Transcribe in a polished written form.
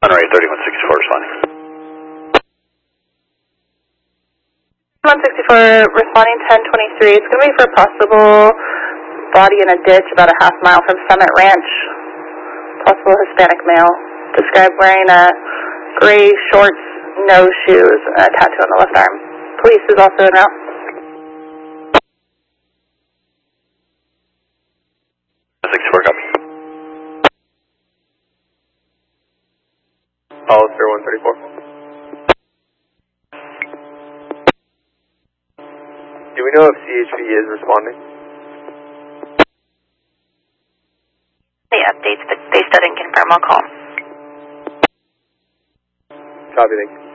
Runway 3164 responding. 164 responding 1023. It's going to be for a possible body in a ditch about a half mile from Summit Ranch. Possible Hispanic male. Described wearing a gray shorts, no shoes, and a tattoo on the left arm. Police is also en route. Copy. Hollister 134. Do we know if CHP is responding? The updates, but they still didn't confirm. I'll call. Copy, thank you.